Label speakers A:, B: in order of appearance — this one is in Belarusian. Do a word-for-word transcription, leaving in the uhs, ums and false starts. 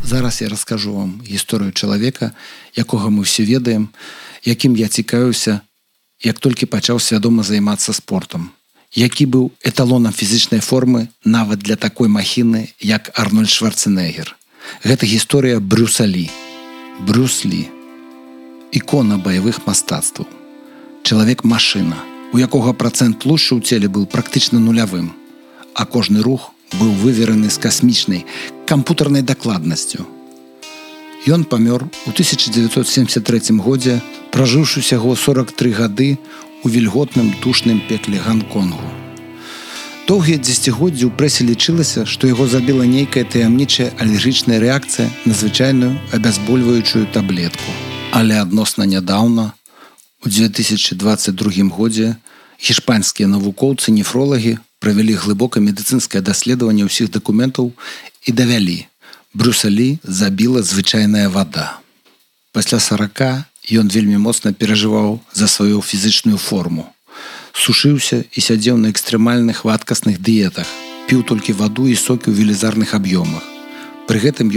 A: Зараз я раскажу вам гісторыю чалавека, якога мы ўсе ведаем, якім я цікавіўся, як толькі пачаў свядома займацца спортам. Які быў эталонам фізічнай формы нават для такой махіны, як Арнольд Шварценеггер. Гэта гісторыя Брюса Лі. Брюс Лі. Ікона баявых мастацтваў. Чалавек-машына, у якога працэнт тлушчу ў целе быў практычна нулявым, а кожны рух быў вывераны з касмічнай, кампутарнай дакладнасцю. Ён памёр у тысяча дзевяцьсот семдзесят трэцім годзе, пражыўшы ўсяго сорак тры гады у вільготным душным пекле Ганконгу. Доўгія дзесяцігоддзі ў прэсе лічылася, што яго забіла нейкая таямнічая алергічная рэакцыя на звычайную абязбольваючую таблетку. Але адносна нядаўна, у дзве тысячы дваццаць другім годзе, гішпанскія навукоўцы-нефролагі правялі глыбокае медыцынскае даследаванне ўсіх дакументаў і давялі: Брюса Лі забіла звычайная вада. Пасля сарака ён вельмі моцна перажываў за сваю фізічную форму. Сушыўся і сядзеў на экстрэмальных вадкасных дыетах, піў толькі ваду і сокі ў велізарных аб'ёмах. Пры гэтым